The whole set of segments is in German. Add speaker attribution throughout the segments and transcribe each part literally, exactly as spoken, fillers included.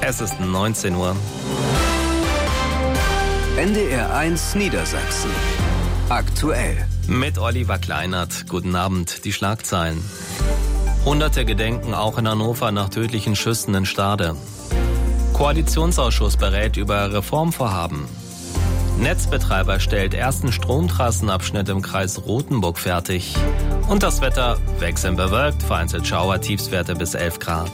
Speaker 1: Es ist neunzehn Uhr.
Speaker 2: N D R eins Niedersachsen. Aktuell.
Speaker 1: Mit Oliver Kleinert. Guten Abend. Die Schlagzeilen. Hunderte gedenken auch in Hannover nach tödlichen Schüssen in Stade. Koalitionsausschuss berät über Reformvorhaben. Netzbetreiber stellt ersten Stromtrassenabschnitt im Kreis Rothenburg fertig. Und das Wetter wechselnd bewölkt, vereinzelt Schauer, Tiefstwerte bis elf Grad.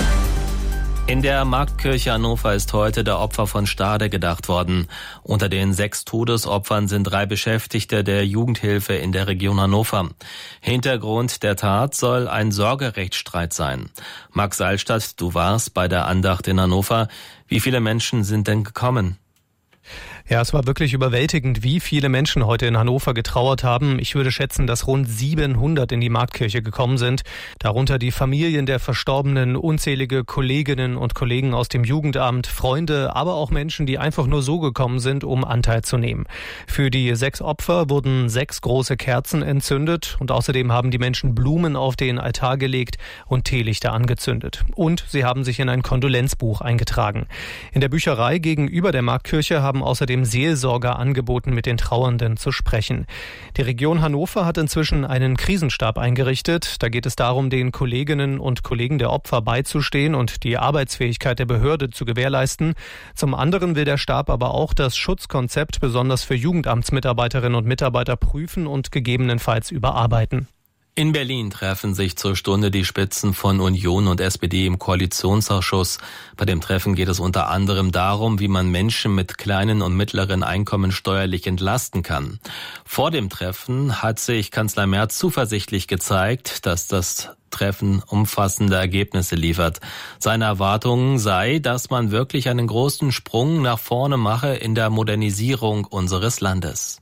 Speaker 1: In der Marktkirche Hannover ist heute der Opfer von Stade gedacht worden. Unter den sechs Todesopfern sind drei Beschäftigte der Jugendhilfe in der Region Hannover. Hintergrund der Tat soll ein Sorgerechtsstreit sein. Max Salstadt, du warst bei der Andacht in Hannover. Wie viele Menschen sind denn gekommen?
Speaker 3: Ja, es war wirklich überwältigend, wie viele Menschen heute in Hannover getrauert haben. Ich würde schätzen, dass rund siebenhundert in die Marktkirche gekommen sind. Darunter die Familien der Verstorbenen, unzählige Kolleginnen und Kollegen aus dem Jugendamt, Freunde, aber auch Menschen, die einfach nur so gekommen sind, um Anteil zu nehmen. Für die sechs Opfer wurden sechs große Kerzen entzündet und außerdem haben die Menschen Blumen auf den Altar gelegt und Teelichter angezündet. Und sie haben sich in ein Kondolenzbuch eingetragen. In der Bücherei gegenüber der Marktkirche haben außerdem Seelsorger angeboten, mit den Trauernden zu sprechen. Die Region Hannover hat inzwischen einen Krisenstab eingerichtet. Da geht es darum, den Kolleginnen und Kollegen der Opfer beizustehen und die Arbeitsfähigkeit der Behörde zu gewährleisten. Zum anderen will der Stab aber auch das Schutzkonzept besonders für Jugendamtsmitarbeiterinnen und Mitarbeiter prüfen und gegebenenfalls überarbeiten.
Speaker 1: In Berlin treffen sich zur Stunde die Spitzen von Union und S P D im Koalitionsausschuss. Bei dem Treffen geht es unter anderem darum, wie man Menschen mit kleinen und mittleren Einkommen steuerlich entlasten kann. Vor dem Treffen hat sich Kanzler Merz zuversichtlich gezeigt, dass das Treffen umfassende Ergebnisse liefert. Seine Erwartung sei, dass man wirklich einen großen Sprung nach vorne mache in der Modernisierung unseres Landes.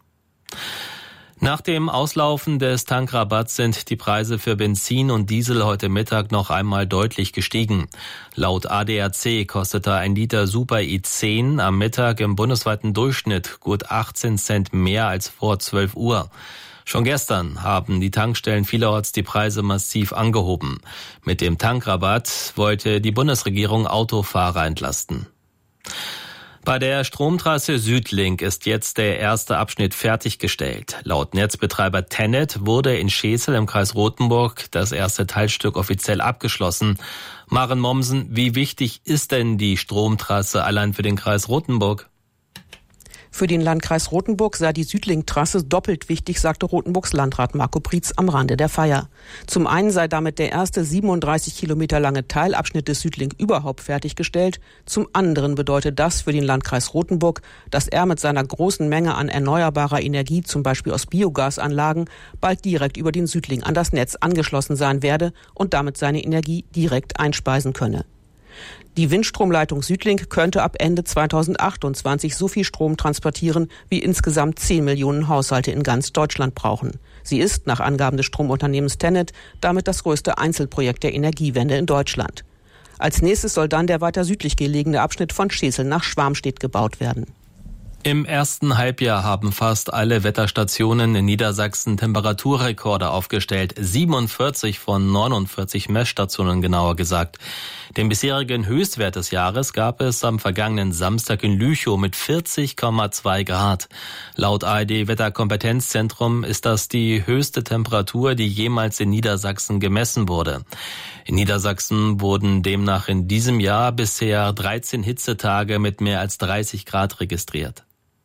Speaker 1: Nach dem Auslaufen des Tankrabatts sind die Preise für Benzin und Diesel heute Mittag noch einmal deutlich gestiegen. Laut A D A C kostete ein Liter Super I zehn am Mittag im bundesweiten Durchschnitt gut achtzehn Cent mehr als vor zwölf Uhr. Schon gestern haben die Tankstellen vielerorts die Preise massiv angehoben. Mit dem Tankrabatt wollte die Bundesregierung Autofahrer entlasten. Bei der Stromtrasse Südlink ist jetzt der erste Abschnitt fertiggestellt. Laut Netzbetreiber TenneT wurde in Schesel im Kreis Rothenburg das erste Teilstück offiziell abgeschlossen. Maren Mommsen, wie wichtig ist denn die Stromtrasse allein für den Kreis Rothenburg?
Speaker 4: Für den Landkreis Rothenburg sei die Südlink-Trasse doppelt wichtig, sagte Rothenburgs Landrat Marco Prietz am Rande der Feier. Zum einen sei damit der erste siebenunddreißig Kilometer lange Teilabschnitt des Südlink überhaupt fertiggestellt. Zum anderen bedeutet das für den Landkreis Rothenburg, dass er mit seiner großen Menge an erneuerbarer Energie, zum Beispiel aus Biogasanlagen, bald direkt über den Südlink an das Netz angeschlossen sein werde und damit seine Energie direkt einspeisen könne. Die Windstromleitung Südlink könnte ab Ende zweitausendachtundzwanzig so viel Strom transportieren, wie insgesamt zehn Millionen Haushalte in ganz Deutschland brauchen. Sie ist, nach Angaben des Stromunternehmens TenneT, damit das größte Einzelprojekt der Energiewende in Deutschland. Als nächstes soll dann der weiter südlich gelegene Abschnitt von Schesel nach Schwarmstedt gebaut werden.
Speaker 1: Im ersten Halbjahr haben fast alle Wetterstationen in Niedersachsen Temperaturrekorde aufgestellt. siebenundvierzig von neunundvierzig Messstationen genauer gesagt. Den bisherigen Höchstwert des Jahres gab es am vergangenen Samstag in Lüchow mit vierzig Komma zwei Grad. Laut A R D-Wetterkompetenzzentrum ist das die höchste Temperatur, die jemals in Niedersachsen gemessen wurde. In Niedersachsen wurden demnach in diesem Jahr bisher dreizehn Hitzetage mit mehr als dreißig Grad registriert.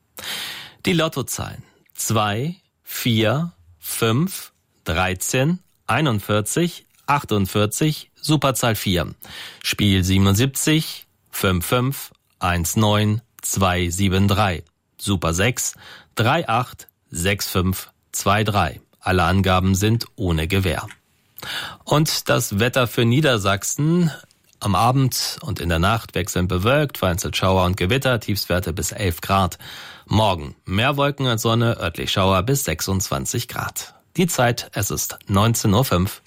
Speaker 1: Die Lottozahlen zwei, vier, fünf, dreizehn, einundvierzig, achtundvierzig, Superzahl vier. Spiel siebenundsiebzig, fünf fünf, eins neun, zwei sieben drei. Super sechs, drei acht, sechs fünf, zwei drei. Alle Angaben sind ohne Gewähr. Und das Wetter für Niedersachsen: am Abend und in der Nacht wechselnd bewölkt, vereinzelt Schauer und Gewitter, Tiefstwerte bis elf Grad. Morgen mehr Wolken als Sonne, örtlich Schauer bis sechsundzwanzig Grad. Die Zeit, es ist neunzehn Uhr fünf.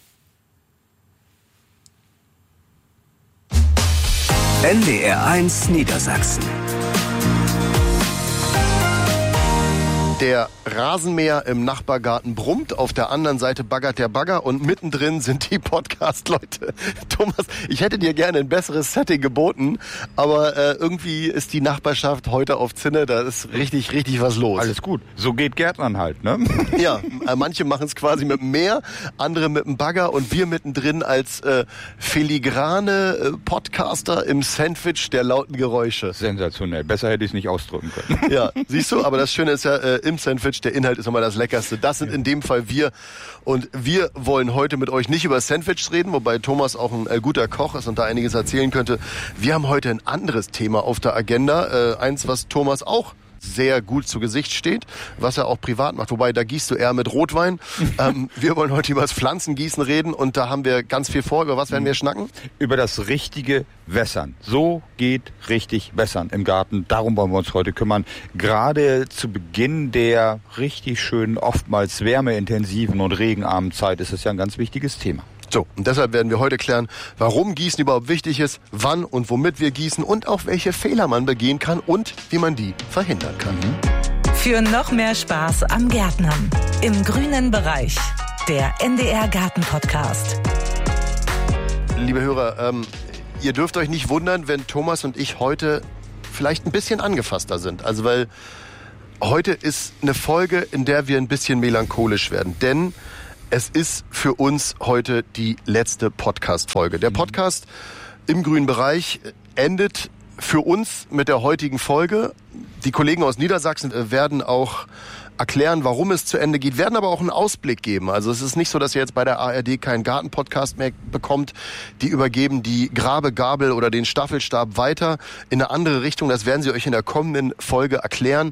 Speaker 2: N D R eins Niedersachsen.
Speaker 5: Der Rasenmäher im Nachbargarten brummt, auf der anderen Seite baggert der Bagger und mittendrin sind die Podcast-Leute. Thomas, ich hätte dir gerne ein besseres Setting geboten, aber äh, irgendwie ist die Nachbarschaft heute auf Zinne, da ist richtig, richtig was los.
Speaker 6: Alles gut, so geht Gärtnern halt, ne?
Speaker 5: Ja, äh, manche machen es quasi mit dem Mäher, andere mit dem Bagger und wir mittendrin als äh, filigrane äh, Podcaster im Sandwich der lauten Geräusche.
Speaker 6: Sensationell, besser hätte ich es nicht ausdrücken können.
Speaker 5: Ja, siehst du, aber das Schöne ist ja, äh, im Sandwich, der Inhalt ist immer das Leckerste. Das sind in dem Fall wir. Und wir wollen heute mit euch nicht über Sandwich reden, wobei Thomas auch ein äh, guter Koch ist und da einiges erzählen könnte. Wir haben heute ein anderes Thema auf der Agenda. Äh, eins, was Thomas auch sehr gut zu Gesicht steht, was er auch privat macht. Wobei, da gießt du eher mit Rotwein. ähm, wir wollen heute über das Pflanzengießen reden und da haben wir ganz viel vor. Über was werden wir schnacken?
Speaker 6: Über das richtige Wässern. So geht richtig Wässern im Garten. Darum wollen wir uns heute kümmern. Gerade zu Beginn der richtig schönen, oftmals wärmeintensiven und regenarmen Zeit ist es ja ein ganz wichtiges Thema.
Speaker 5: So, und deshalb werden wir heute klären, warum Gießen überhaupt wichtig ist, wann und womit wir gießen und auch welche Fehler man begehen kann und wie man die verhindern kann.
Speaker 7: Für noch mehr Spaß am Gärtnern. Im grünen Bereich. Der N D R Garten Podcast.
Speaker 5: Liebe Hörer, ähm, ihr dürft euch nicht wundern, wenn Thomas und ich heute vielleicht ein bisschen angefasster sind. Also weil heute ist eine Folge, in der wir ein bisschen melancholisch werden. Denn es ist für uns heute die letzte Podcast-Folge. Der Podcast im grünen Bereich endet für uns mit der heutigen Folge. Die Kollegen aus Niedersachsen werden auch erklären, warum es zu Ende geht, werden aber auch einen Ausblick geben. Also es ist nicht so, dass ihr jetzt bei der A R D keinen Garten-Podcast mehr bekommt. Die übergeben die Grabegabel oder den Staffelstab weiter in eine andere Richtung. Das werden sie euch in der kommenden Folge erklären.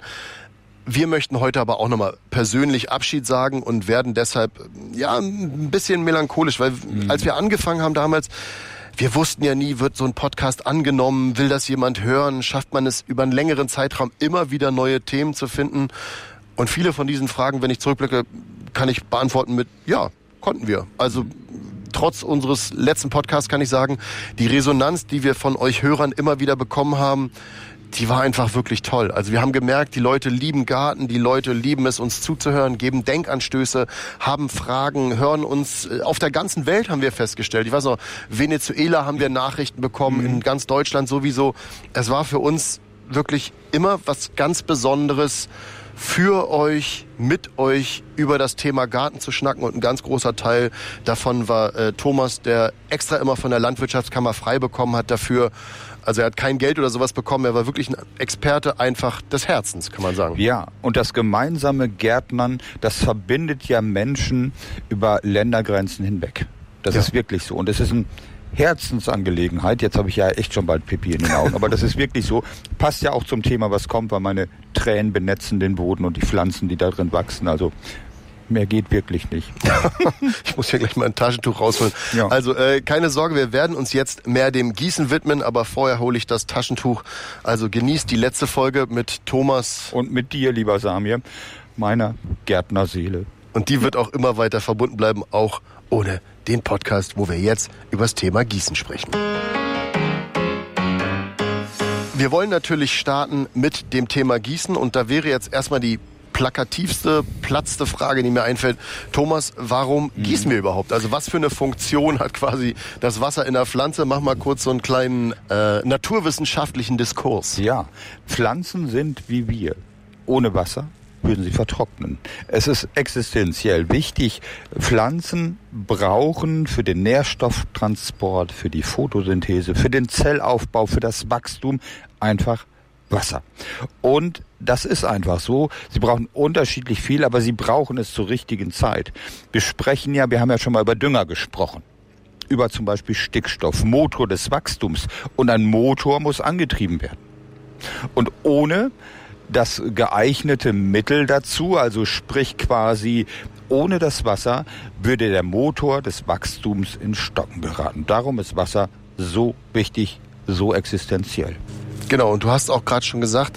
Speaker 5: Wir möchten heute aber auch nochmal persönlich Abschied sagen und werden deshalb ja ein bisschen melancholisch, weil mhm. als wir angefangen haben damals, wir wussten ja nie, wird so ein Podcast angenommen, will das jemand hören, schafft man es über einen längeren Zeitraum immer wieder neue Themen zu finden. Und viele von diesen Fragen, wenn ich zurückblicke, kann ich beantworten mit ja, konnten wir. Also trotz unseres letzten Podcasts kann ich sagen, die Resonanz, die wir von euch Hörern immer wieder bekommen haben, die war einfach wirklich toll. Also wir haben gemerkt, die Leute lieben Garten, die Leute lieben es, uns zuzuhören, geben Denkanstöße, haben Fragen, hören uns. Auf der ganzen Welt haben wir festgestellt. Ich weiß noch, Venezuela haben wir Nachrichten bekommen, mhm. in ganz Deutschland sowieso. Es war für uns wirklich immer was ganz Besonderes, für euch, mit euch über das Thema Garten zu schnacken. Und ein ganz großer Teil davon war äh, Thomas, der extra immer von der Landwirtschaftskammer frei bekommen hat dafür. Also er hat kein Geld oder sowas bekommen, er war wirklich ein Experte einfach des Herzens, kann man sagen.
Speaker 6: Ja, und das gemeinsame Gärtnern, das verbindet ja Menschen über Ländergrenzen hinweg. Das ja. ist wirklich so. Und es ist ein Herzensangelegenheit. Jetzt habe ich ja echt schon bald Pipi in den Augen, aber das ist wirklich so. Passt ja auch zum Thema, was kommt, weil meine Tränen benetzen den Boden und die Pflanzen, die da drin wachsen. Also mehr geht wirklich nicht.
Speaker 5: Ich muss hier gleich mal ein Taschentuch rausholen.
Speaker 6: Ja.
Speaker 5: Also äh, keine Sorge, wir werden uns jetzt mehr dem Gießen widmen, aber vorher hole ich das Taschentuch. Also genießt die letzte Folge mit Thomas.
Speaker 6: Und mit dir, lieber Samir, meiner Gärtnerseele.
Speaker 5: Und die wird auch immer weiter verbunden bleiben, auch ohne den Podcast, wo wir jetzt über das Thema Gießen sprechen. Wir wollen natürlich starten mit dem Thema Gießen und da wäre jetzt erstmal die plakativste, platzte Frage, die mir einfällt. Thomas, warum mhm. gießen wir überhaupt? Also was für eine Funktion hat quasi das Wasser in der Pflanze? Mach mal kurz so einen kleinen äh, naturwissenschaftlichen Diskurs.
Speaker 6: Ja, Pflanzen sind wie wir. Ohne Wasser würden sie vertrocknen. Es ist existenziell wichtig. Pflanzen brauchen für den Nährstofftransport, für die Photosynthese, für den Zellaufbau, für das Wachstum einfach Wasser. Und das ist einfach so. Sie brauchen unterschiedlich viel, aber sie brauchen es zur richtigen Zeit. Wir sprechen ja, wir haben ja schon mal über Dünger gesprochen. Über zum Beispiel Stickstoff, Motor des Wachstums. Und ein Motor muss angetrieben werden. Und ohne das geeignete Mittel dazu, also sprich quasi ohne das Wasser, würde der Motor des Wachstums ins Stocken geraten. Darum ist Wasser so wichtig, so existenziell.
Speaker 5: Genau, und du hast auch gerade schon gesagt,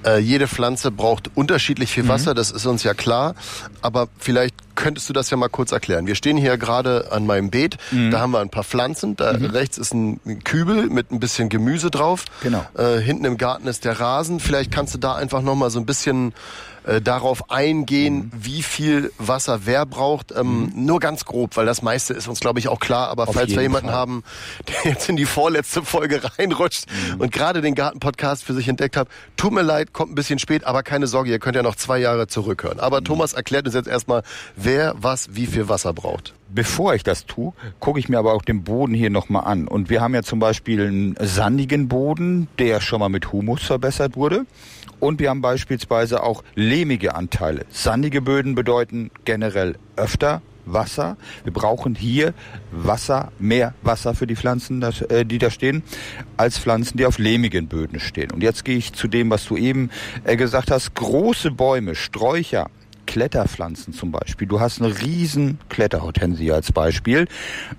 Speaker 5: Äh, jede Pflanze braucht unterschiedlich viel Wasser, mhm. das ist uns ja klar. Aber vielleicht könntest du das ja mal kurz erklären. Wir stehen hier gerade an meinem Beet, mhm. da haben wir ein paar Pflanzen, da mhm. rechts ist ein Kübel mit ein bisschen Gemüse drauf.
Speaker 6: Genau.
Speaker 5: Äh, hinten im Garten ist der Rasen. Vielleicht kannst du da einfach nochmal so ein bisschen äh, darauf eingehen, mhm. wie viel Wasser wer braucht. Ähm, mhm. Nur ganz grob, weil das meiste ist uns, glaube ich, auch klar. Aber Auf falls wir jemanden Fall. haben, der jetzt in die vorletzte Folge reinrutscht mhm. und gerade den Garten-Podcast für sich entdeckt hat, tut mir leid, kommt ein bisschen spät, aber keine Sorge, ihr könnt ja noch zwei Jahre zurückhören. Aber mhm. Thomas erklärt uns jetzt erstmal, wer was wie viel Wasser braucht.
Speaker 6: Bevor ich das tue, gucke ich mir aber auch den Boden hier nochmal an. Und wir haben ja zum Beispiel einen sandigen Boden, der schon mal mit Humus verbessert wurde. Und wir haben beispielsweise auch lehmige Anteile. Sandige Böden bedeuten generell öfter Wasser. Wir brauchen hier Wasser, mehr Wasser für die Pflanzen, die da stehen, als Pflanzen, die auf lehmigen Böden stehen. Und jetzt gehe ich zu dem, was du eben gesagt hast. Große Bäume, Sträucher, Kletterpflanzen zum Beispiel. Du hast eine riesen Kletterhortensie als Beispiel.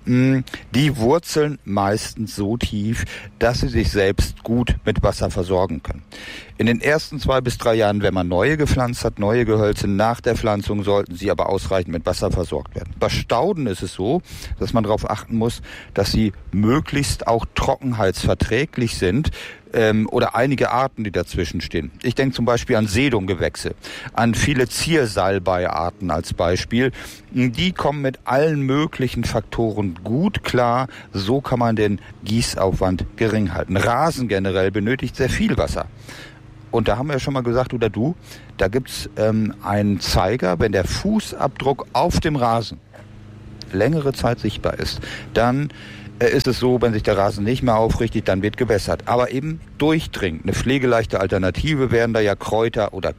Speaker 6: Die wurzeln meistens so tief, dass sie sich selbst gut mit Wasser versorgen können. In den ersten zwei bis drei Jahren, wenn man neue gepflanzt hat, neue Gehölze, nach der Pflanzung sollten sie aber ausreichend mit Wasser versorgt werden. Bei Stauden ist es so, dass man darauf achten muss, dass sie möglichst auch trockenheitsverträglich sind, ähm, oder einige Arten, die dazwischen stehen. Ich denke zum Beispiel an Sedumgewächse, an viele Ziersalbeiarten als Beispiel. Die kommen mit allen möglichen Faktoren gut klar. So kann man den Gießaufwand gering halten. Rasen generell benötigt sehr viel Wasser. Und da haben wir ja schon mal gesagt, oder du, da gibt's ähm, einen Zeiger, wenn der Fußabdruck auf dem Rasen längere Zeit sichtbar ist, dann äh, ist es so, wenn sich der Rasen nicht mehr aufrichtet, dann wird gewässert. Aber eben durchdringend. Eine pflegeleichte Alternative wären da ja Kräuter- oder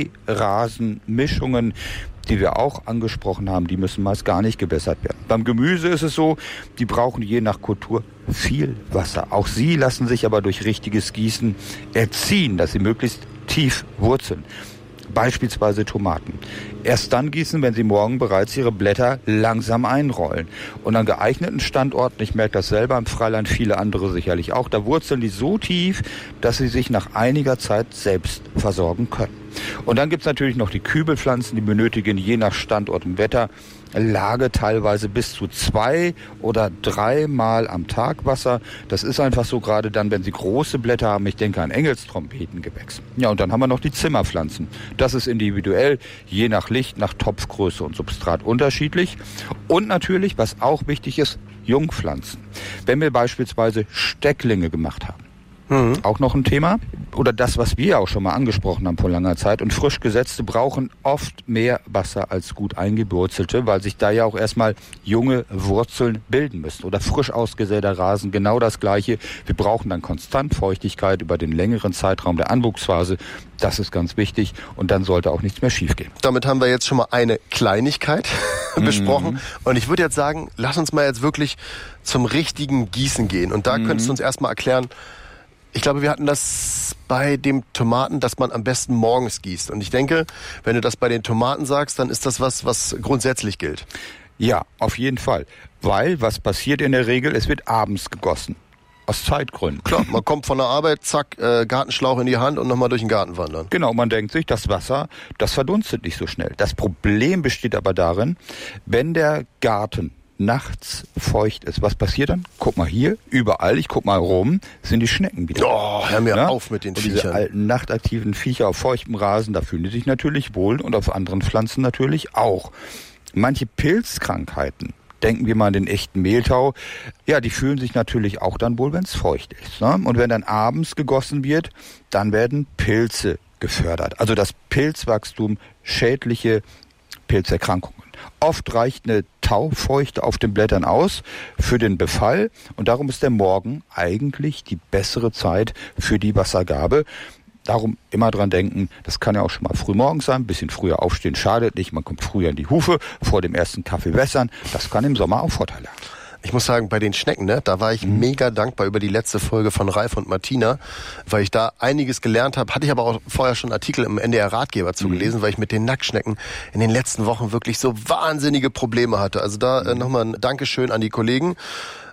Speaker 6: Kleerasenmischungen, die wir auch angesprochen haben, die müssen meist gar nicht gewässert werden. Beim Gemüse ist es so, die brauchen je nach Kultur viel Wasser. Auch sie lassen sich aber durch richtiges Gießen erziehen, dass sie möglichst tief wurzeln. Beispielsweise Tomaten. Erst dann gießen, wenn sie morgen bereits ihre Blätter langsam einrollen. Und an geeigneten Standorten, ich merke das selber im Freiland, viele andere sicherlich auch, da wurzeln die so tief, dass sie sich nach einiger Zeit selbst versorgen können. Und dann gibt's natürlich noch die Kübelpflanzen, die benötigen je nach Standort und Wetter Lage teilweise bis zu zwei oder dreimal am Tag Wasser. Das ist einfach so, gerade dann, wenn sie große Blätter haben. Ich denke an Engelstrompetengewächs. Ja, und dann haben wir noch die Zimmerpflanzen. Das ist individuell, je nach Licht, nach Topfgröße und Substrat unterschiedlich. Und natürlich, was auch wichtig ist, Jungpflanzen. Wenn wir beispielsweise Stecklinge gemacht haben. Mhm. Auch noch ein Thema. Oder das, was wir auch schon mal angesprochen haben vor langer Zeit. Und frisch Gesetzte brauchen oft mehr Wasser als gut eingewurzelte, weil sich da ja auch erstmal junge Wurzeln bilden müssen. Oder frisch ausgesäter Rasen, genau das Gleiche. Wir brauchen dann konstant Feuchtigkeit über den längeren Zeitraum der Anwuchsphase. Das ist ganz wichtig. Und dann sollte auch nichts mehr schiefgehen.
Speaker 5: Damit haben wir jetzt schon mal eine Kleinigkeit besprochen. Mhm. Und ich würde jetzt sagen, lass uns mal jetzt wirklich zum richtigen Gießen gehen. Und da mhm. könntest du uns erstmal erklären, ich glaube, wir hatten das bei dem Tomaten, dass man am besten morgens gießt. Und ich denke, wenn du das bei den Tomaten sagst, dann ist das was, was grundsätzlich gilt.
Speaker 6: Ja, auf jeden Fall. Weil, was passiert in der Regel? Es wird abends gegossen. Aus Zeitgründen.
Speaker 5: Klar, man kommt von der Arbeit, zack, äh, Gartenschlauch in die Hand und nochmal durch den Garten wandern.
Speaker 6: Genau, man denkt sich, das Wasser, das verdunstet nicht so schnell. Das Problem besteht aber darin, wenn der Garten nachts feucht ist. Was passiert dann? Guck mal hier, überall, ich guck mal rum, sind die Schnecken wieder.
Speaker 5: Oh, hör mir ja? auf mit den
Speaker 6: und
Speaker 5: Viechern.
Speaker 6: Diese alten nachtaktiven Viecher auf feuchtem Rasen, da fühlen die sich natürlich wohl und auf anderen Pflanzen natürlich auch. Manche Pilzkrankheiten, denken wir mal an den echten Mehltau, ja, die fühlen sich natürlich auch dann wohl, wenn es feucht ist. Ne? Und wenn dann abends gegossen wird, dann werden Pilze gefördert. Also das Pilzwachstum, schädliche Pilzerkrankungen. Oft reicht eine Taufeuchte auf den Blättern aus für den Befall und darum ist der Morgen eigentlich die bessere Zeit für die Wassergabe. Darum immer dran denken, das kann ja auch schon mal früh morgens sein, ein bisschen früher aufstehen schadet nicht, man kommt früher in die Hufe, vor dem ersten Kaffee wässern, das kann im Sommer auch Vorteile haben.
Speaker 5: Ich muss sagen, bei den Schnecken, ne, da war ich mhm. mega dankbar über die letzte Folge von Ralf und Martina, weil ich da einiges gelernt habe. Hatte ich aber auch vorher schon Artikel im N D R-Ratgeber zugelesen, mhm. weil ich mit den Nacktschnecken in den letzten Wochen wirklich so wahnsinnige Probleme hatte. Also da mhm. äh, nochmal ein Dankeschön an die Kollegen.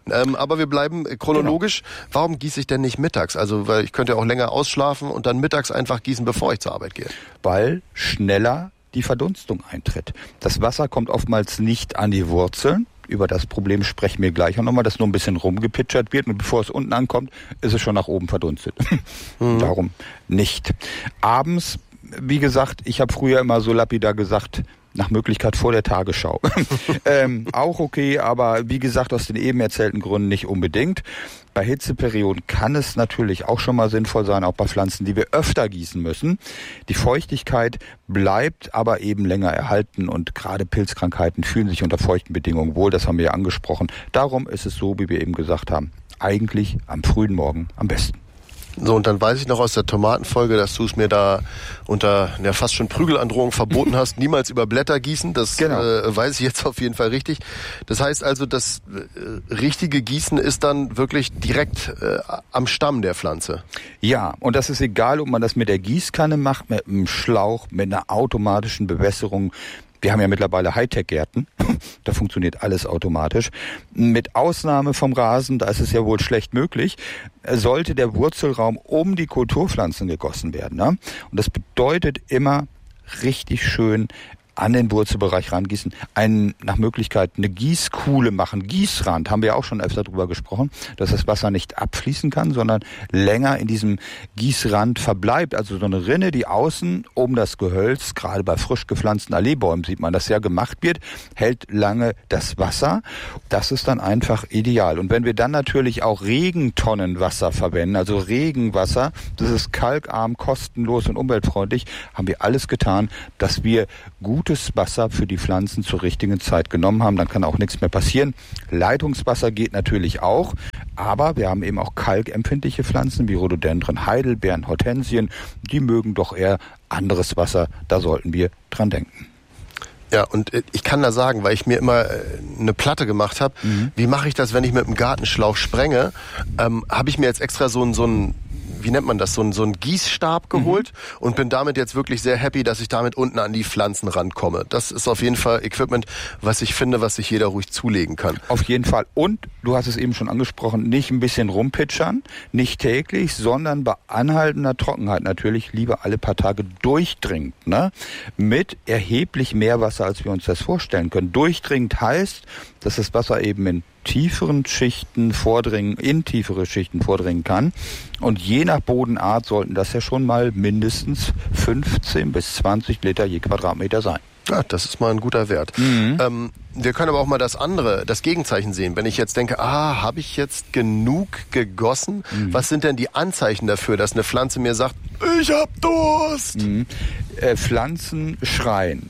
Speaker 5: Ähm, aber wir bleiben chronologisch. Genau. Warum gieße ich denn nicht mittags? Also, weil ich könnte ja auch länger ausschlafen und dann mittags einfach gießen, bevor ich zur Arbeit gehe.
Speaker 6: Weil schneller die Verdunstung eintritt. Das Wasser kommt oftmals nicht an die Wurzeln. Über das Problem sprechen wir gleich auch nochmal, dass nur ein bisschen rumgepitchert wird und bevor es unten ankommt, ist es schon nach oben verdunstet. Mhm. Darum nicht. Abends, wie gesagt, ich habe früher immer so lapidar gesagt, nach Möglichkeit vor der Tagesschau. ähm, auch okay, aber wie gesagt, aus den eben erzählten Gründen nicht unbedingt. Bei Hitzeperioden kann es natürlich auch schon mal sinnvoll sein, auch bei Pflanzen, die wir öfter gießen müssen. Die Feuchtigkeit bleibt aber eben länger erhalten und gerade Pilzkrankheiten fühlen sich unter feuchten Bedingungen wohl, das haben wir ja angesprochen. Darum ist es so, wie wir eben gesagt haben, eigentlich am frühen Morgen am besten.
Speaker 5: So, und dann weiß ich noch aus der Tomatenfolge, dass du es mir da unter ja, fast schon Prügelandrohung verboten hast, niemals über Blätter gießen. Das genau. äh, weiß ich jetzt auf jeden Fall richtig. Das heißt also, das äh, richtige Gießen ist dann wirklich direkt äh, am Stamm der Pflanze.
Speaker 6: Ja, und das ist egal, ob man das mit der Gießkanne macht, mit einem Schlauch, mit einer automatischen Bewässerung. Wir haben ja mittlerweile Hightech-Gärten, da funktioniert alles automatisch. Mit Ausnahme vom Rasen, da ist es ja wohl schlecht möglich, sollte der Wurzelraum um die Kulturpflanzen gegossen werden. Ne? Und das bedeutet immer richtig schön an den Wurzelbereich rangießen, einen, nach Möglichkeit eine Gießkuhle machen, Gießrand, haben wir auch schon öfter drüber gesprochen, dass das Wasser nicht abfließen kann, sondern länger in diesem Gießrand verbleibt. Also so eine Rinne, die außen um das Gehölz, gerade bei frisch gepflanzten Alleebäumen sieht man, das ja gemacht wird, hält lange das Wasser. Das ist dann einfach ideal. Und wenn wir dann natürlich auch Regentonnenwasser verwenden, also Regenwasser, das ist kalkarm, kostenlos und umweltfreundlich, haben wir alles getan, dass wir gut gutes Wasser für die Pflanzen zur richtigen Zeit genommen haben, dann kann auch nichts mehr passieren. Leitungswasser geht natürlich auch, aber wir haben eben auch kalkempfindliche Pflanzen wie Rhododendron, Heidelbeeren, Hortensien, die mögen doch eher anderes Wasser, da sollten wir dran denken.
Speaker 5: Ja, und ich kann da sagen, weil ich mir immer eine Platte gemacht habe, mhm. wie mache ich das, wenn ich mit einem Gartenschlauch sprenge, ähm, habe ich mir jetzt extra so ein, so ein wie nennt man das, so ein, so ein Gießstab geholt mhm. und bin damit jetzt wirklich sehr happy, dass ich damit unten an die Pflanzen rankomme. Das ist auf jeden Fall Equipment, was ich finde, was sich jeder ruhig zulegen kann.
Speaker 6: Auf jeden Fall. Und, du hast es eben schon angesprochen, nicht ein bisschen rumpitchern, nicht täglich, sondern bei anhaltender Trockenheit natürlich lieber alle paar Tage durchdringend, ne? Mit erheblich mehr Wasser, als wir uns das vorstellen können. Durchdringend heißt, dass das Wasser eben in tieferen Schichten vordringen, in tiefere Schichten vordringen kann. Und je nach Bodenart sollten das ja schon mal mindestens fünfzehn bis zwanzig Liter je Quadratmeter sein.
Speaker 5: Ja, das ist mal ein guter Wert. Mhm. Ähm, wir können aber auch mal das andere, das Gegenzeichen sehen. Wenn ich jetzt denke, ah, habe ich jetzt genug gegossen? Mhm. Was sind denn die Anzeichen dafür, dass eine Pflanze mir sagt, ich hab Durst?
Speaker 6: Mhm. Äh, Pflanzen schreien.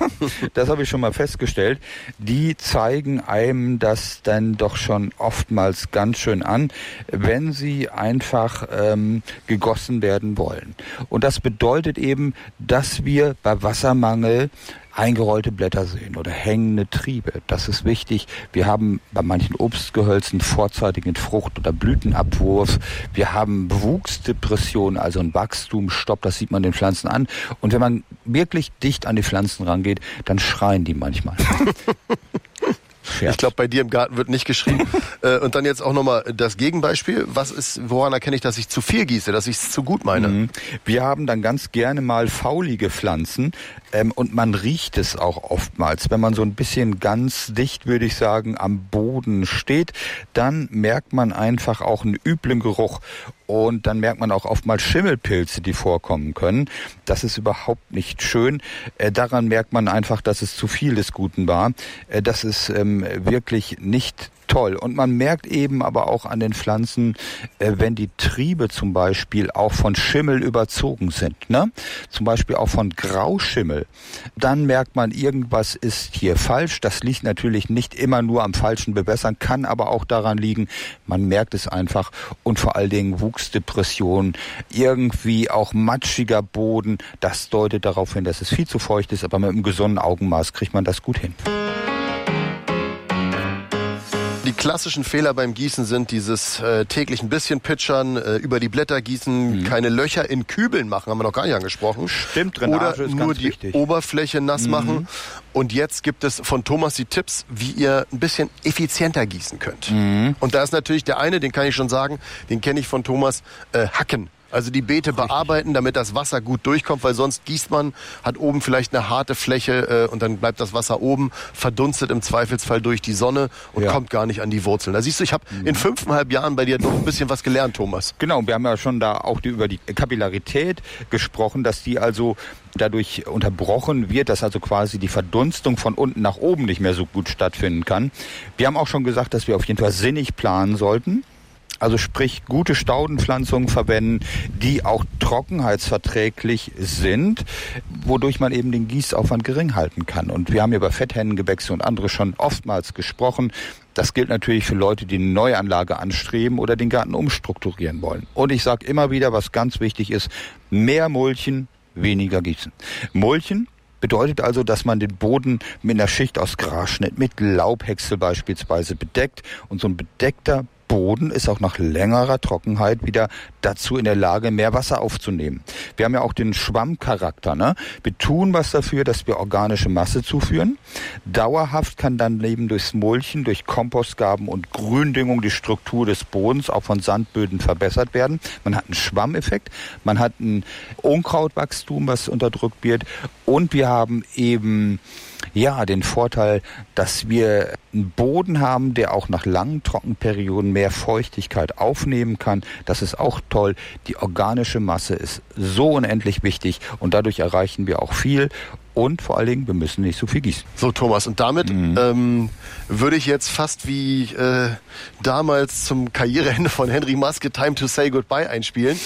Speaker 6: Das habe ich schon mal festgestellt. Die zeigen einem das dann doch schon oftmals ganz schön an, wenn sie einfach ähm, gegossen werden wollen. Und das bedeutet eben, dass wir bei Wassermangel eingerollte Blätter sehen oder hängende Triebe. Das ist wichtig. Wir haben bei manchen Obstgehölzen vorzeitigen Frucht- oder Blütenabwurf. Wir haben Bewuchsdepression, also ein Wachstumsstopp. Das sieht man den Pflanzen an. Und wenn man wirklich dicht an die Pflanzen rangeht, dann schreien die manchmal.
Speaker 5: Ich glaube, bei dir im Garten wird nicht geschrien. äh, und dann jetzt auch nochmal das Gegenbeispiel. Was ist, woran erkenne ich, dass ich zu viel gieße, dass ich es zu gut meine? Mhm.
Speaker 6: Wir haben dann ganz gerne mal faulige Pflanzen ähm, und man riecht es auch oftmals. Wenn man so ein bisschen ganz dicht, würde ich sagen, am Boden steht, dann merkt man einfach auch einen üblen Geruch. Und dann merkt man auch oftmals Schimmelpilze, die vorkommen können. Das ist überhaupt nicht schön. Äh, daran merkt man einfach, dass es zu viel des Guten war. Äh, das ist ähm, wirklich nicht toll. Und man merkt eben aber auch an den Pflanzen, äh, wenn die Triebe zum Beispiel auch von Schimmel überzogen sind, ne? Zum Beispiel auch von Grauschimmel, dann merkt man, irgendwas ist hier falsch. Das liegt natürlich nicht immer nur am falschen Bewässern, kann aber auch daran liegen, man merkt es einfach. Und vor allen Dingen Wuchsdepression, irgendwie auch matschiger Boden, das deutet darauf hin, dass es viel zu feucht ist, aber mit einem gesunden Augenmaß kriegt man das gut hin.
Speaker 5: Die klassischen Fehler beim Gießen sind dieses äh, täglich ein bisschen pitchern, äh, über die Blätter gießen, mhm. keine Löcher in Kübeln machen, haben wir noch gar nicht angesprochen.
Speaker 6: Stimmt, Drainage
Speaker 5: Oder
Speaker 6: ist
Speaker 5: nur
Speaker 6: ganz
Speaker 5: die
Speaker 6: wichtig.
Speaker 5: Oberfläche nass mhm. machen. Und jetzt gibt es von Thomas die Tipps, wie ihr ein bisschen effizienter gießen könnt. Mhm. Und da ist natürlich der eine, den kann ich schon sagen, den kenne ich von Thomas, äh, Hacken. Also die Beete Richtig. bearbeiten, damit das Wasser gut durchkommt, weil sonst gießt man, hat oben vielleicht eine harte Fläche äh, und dann bleibt das Wasser oben, verdunstet im Zweifelsfall durch die Sonne und ja. kommt gar nicht an die Wurzeln. Da siehst du, ich habe mhm. in fünfeinhalb Jahren bei dir doch ein bisschen was gelernt, Thomas.
Speaker 6: Genau, wir haben ja schon da auch die, über die Kapillarität gesprochen, dass die also dadurch unterbrochen wird, dass also quasi die Verdunstung von unten nach oben nicht mehr so gut stattfinden kann. Wir haben auch schon gesagt, dass wir auf jeden Fall sinnig planen sollten. Also sprich, gute Staudenpflanzungen verwenden, die auch trockenheitsverträglich sind, wodurch man eben den Gießaufwand gering halten kann. Und wir haben ja über Fetthennengewächse und andere schon oftmals gesprochen. Das gilt natürlich für Leute, die eine Neuanlage anstreben oder den Garten umstrukturieren wollen. Und ich sage immer wieder, was ganz wichtig ist, mehr mulchen, weniger gießen. Mulchen bedeutet also, dass man den Boden mit einer Schicht aus Grasschnitt, mit Laubhäcksel beispielsweise bedeckt. Und so ein bedeckter Boden ist auch nach längerer Trockenheit wieder dazu in der Lage, mehr Wasser aufzunehmen. Wir haben ja auch den Schwammcharakter, ne? Wir tun was dafür, dass wir organische Masse zuführen. Dauerhaft kann dann eben durchs Mulchen, durch Kompostgaben und Gründüngung die Struktur des Bodens auch von Sandböden verbessert werden. Man hat einen Schwammeffekt, man hat ein Unkrautwachstum, was unterdrückt wird, und wir haben eben ja den Vorteil, dass wir einen Boden haben, der auch nach langen Trockenperioden mehr Feuchtigkeit aufnehmen kann. Das ist auch toll. Die organische Masse ist so unendlich wichtig und dadurch erreichen wir auch viel. Und vor allen Dingen, wir müssen nicht so viel gießen.
Speaker 5: So, Thomas, und damit mhm. ähm, würde ich jetzt fast wie äh, damals zum Karriereende von Henry Maske Time to Say Goodbye einspielen.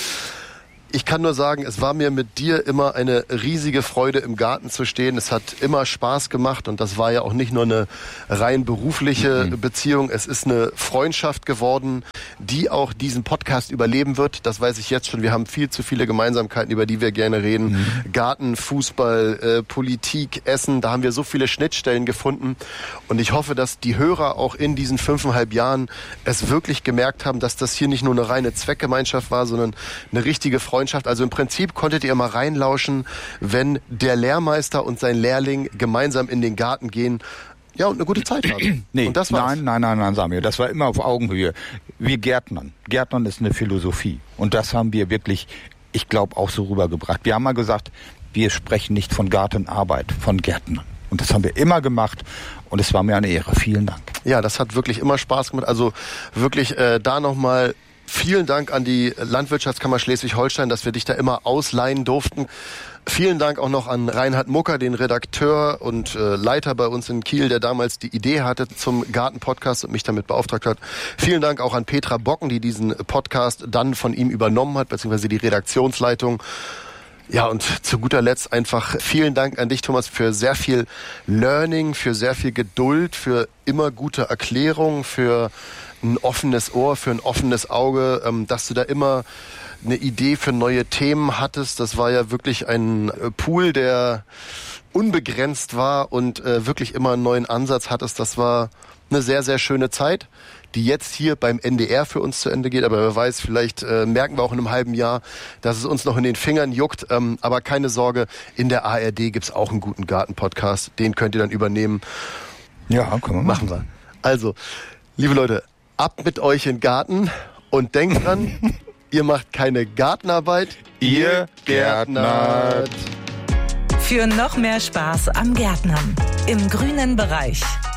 Speaker 5: Ich kann nur sagen, es war mir mit dir immer eine riesige Freude, im Garten zu stehen. Es hat immer Spaß gemacht und das war ja auch nicht nur eine rein berufliche mhm. Beziehung. Es ist eine Freundschaft geworden, die auch diesen Podcast überleben wird. Das weiß ich jetzt schon. Wir haben viel zu viele Gemeinsamkeiten, über die wir gerne reden. Mhm. Garten, Fußball, äh, Politik, Essen, da haben wir so viele Schnittstellen gefunden. Und ich hoffe, dass die Hörer auch in diesen fünfeinhalb Jahren es wirklich gemerkt haben, dass das hier nicht nur eine reine Zweckgemeinschaft war, sondern eine richtige Freundschaft. Also im Prinzip konntet ihr mal reinlauschen, wenn der Lehrmeister und sein Lehrling gemeinsam in den Garten gehen, ja, und eine gute Zeit haben.
Speaker 6: Nee,
Speaker 5: und das war's.
Speaker 6: Nein, nein, nein, nein, Samuel, das war immer auf Augenhöhe. Wir Gärtnern. Gärtnern ist eine Philosophie. Und das haben wir wirklich, ich glaube, auch so rübergebracht. Wir haben mal gesagt, wir sprechen nicht von Gartenarbeit, von Gärtnern. Und das haben wir immer gemacht und es war mir eine Ehre. Vielen Dank.
Speaker 5: Ja, das hat wirklich immer Spaß gemacht. Also wirklich äh, da nochmal vielen Dank an die Landwirtschaftskammer Schleswig-Holstein, dass wir dich da immer ausleihen durften. Vielen Dank auch noch an Reinhard Mucker, den Redakteur und äh, Leiter bei uns in Kiel, der damals die Idee hatte zum Garten-Podcast und mich damit beauftragt hat. Vielen Dank auch an Petra Bocken, die diesen Podcast dann von ihm übernommen hat, beziehungsweise die Redaktionsleitung. Ja, und zu guter Letzt einfach vielen Dank an dich, Thomas, für sehr viel Learning, für sehr viel Geduld, für immer gute Erklärungen, für ein offenes Ohr, für ein offenes Auge, ähm, dass du da immer eine Idee für neue Themen hattest. Das war ja wirklich ein Pool, der unbegrenzt war und äh, wirklich immer einen neuen Ansatz hattest. Das war eine sehr, sehr schöne Zeit, die jetzt hier beim N D R für uns zu Ende geht. Aber wer weiß, vielleicht äh, merken wir auch in einem halben Jahr, dass es uns noch in den Fingern juckt. Ähm, aber keine Sorge, in der A R D gibt's auch einen guten Garten-Podcast. Den könnt ihr dann übernehmen.
Speaker 6: Ja, können wir machen.
Speaker 5: Machen wir. Also, liebe Leute, ab mit euch in den Garten und denkt dran, ihr macht keine Gartenarbeit,
Speaker 6: ihr gärtnert.
Speaker 7: Für noch mehr Spaß am Gärtnern im grünen Bereich.